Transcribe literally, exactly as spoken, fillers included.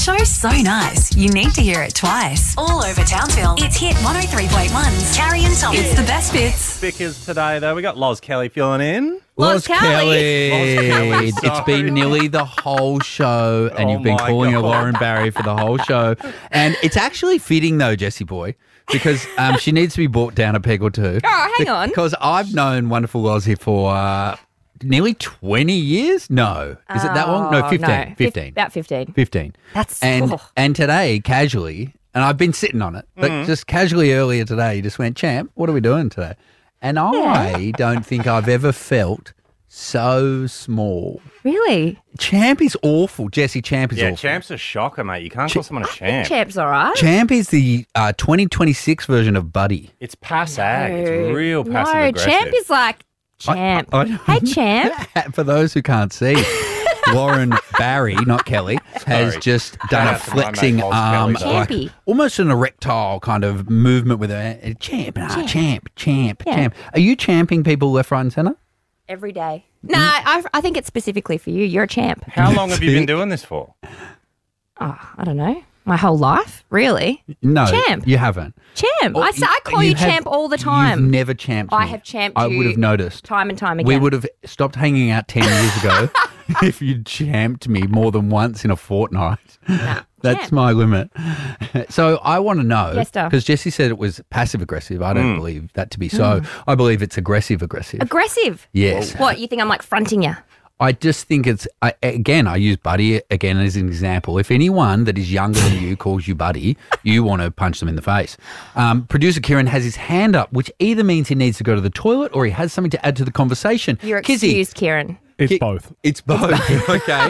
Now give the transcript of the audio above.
show's so nice, you need to hear it twice. All over Townsville, it's Hit one oh three point one's Carrie and Tom. It's the best bits. Vickers today, though. We got Loz Kelly filling in. Loz Kelly. Loz Kelly, It's sorry. been nearly the whole show, and Oh you've been my calling her God. Lauren Barry for the whole show. And it's actually fitting, though, Jessie boy, because um, she needs to be brought down a peg or two. Oh, hang on. Because I've known wonderful Loz here for uh, nearly twenty years. No. Is it that long? No, Oh, fifteen. no. Fif- fifteen. About fifteen. fifteen. That's And, oh. and today, casually, and I've been sitting on it, but Mm. just casually earlier today, you just went, Champ, what are we doing today? And I don't think I've ever felt so small. Really? Champ is awful. Jesse, Champ is Yeah, awful. Champ's a shocker, mate. You can't call someone a champ. Champ's all right. Champ is the uh, twenty twenty-six version of Buddy. It's pass ag. It's real passive No, aggressive. Champ is like Champ. I- I- hey, Champ. For those who can't see, Lauren Barry, not Kelly, has Sorry. just done Shout a out to my mate, flexing Loz arm, Kelly, like Champy. almost an erectile kind of movement with her. uh, Champ, ah, Champ. champ, champ, Yeah. champ. Are you champing people left, right, and centre? Every day. No, I, I think it's specifically for you. You're a champ. How long have you been doing this for? Oh, I don't know. My whole life, really. No, Champ. you haven't. Champ. Or I, say, I call you, have- champ all the You've time. never champed I me. have champed I you would have noticed. time and time again. We would have stopped hanging out ten years ago if you'd champed me more than once in a fortnight. Nah, That's champ. my limit. So I want to know, Yes, Star. because Jessie said it was passive aggressive. I Hmm. don't believe that to be so. I believe it's aggressive aggressive. Aggressive. Yes. What, you think I'm like fronting you? I just think it's, I, again, I use Buddy again as an example. If anyone that is younger than you calls you Buddy, you want to punch them in the face. Um, Producer Kieran has his hand up, which either means he needs to go to the toilet or he has something to add to the conversation. You're Kizzy, excused, Kieran. It's Ki- both. It's both. Okay.